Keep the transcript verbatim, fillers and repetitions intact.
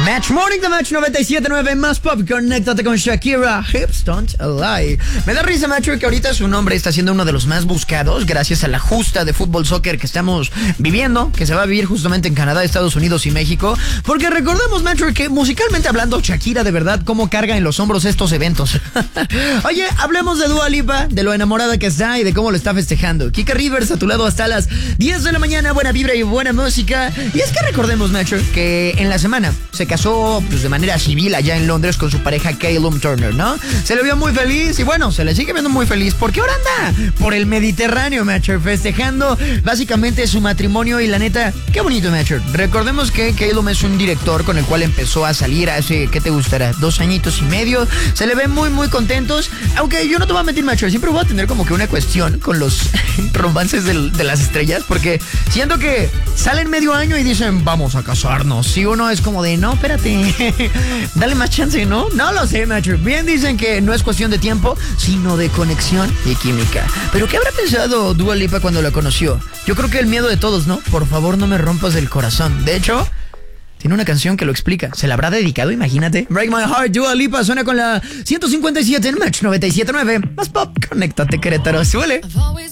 Match Morning de Match noventa y siete punto nueve más pop. Conéctate con Shakira, Hips Don't Lie. Me da risa, Macho, que ahorita su nombre está siendo uno de los más buscados gracias a la justa de fútbol soccer que estamos viviendo, que se va a vivir justamente en Canadá, Estados Unidos y México. Porque recordemos, Macho, que musicalmente hablando, Shakira de verdad cómo carga en los hombros estos eventos. Oye, hablemos de Dua Lipa, de lo enamorada que está y de cómo lo está festejando. Kika Rivers a tu lado hasta las diez de la mañana, buena vibra y buena música. Y es que recordemos, Macho, que en la semana se casó pues, de manera civil allá en Londres con su pareja Callum Turner, ¿no? Se le vio muy feliz y bueno, se le sigue viendo muy feliz porque ahora anda por el Mediterráneo, Macho, festejando básicamente su matrimonio y la neta, qué bonito, Macho. Recordemos que Callum es un director con el cual empezó a salir hace, ¿qué te gustará? Dos añitos y medio. Se le ven muy, muy contentos, aunque yo no te voy a mentir, Macho, siempre voy a tener como que una cuestión con los romances de, de las estrellas porque siento que salen medio año y dicen, vamos a casarnos. Si uno es como de, no, espérate, dale más chance, ¿no? No lo sé, Macho. Bien dicen que no es cuestión de tiempo, sino de conexión y química. Pero ¿qué habrá pensado Dua Lipa cuando la conoció? Yo creo que el miedo de todos, ¿no? Por favor, no me rompas el corazón. De hecho, tiene una canción que lo explica. ¿Se la habrá dedicado? Imagínate. Break My Heart, Dua Lipa suena con la ciento cincuenta y siete en Match noventa y siete punto nueve. Más pop, conéctate, Querétaro. Suele.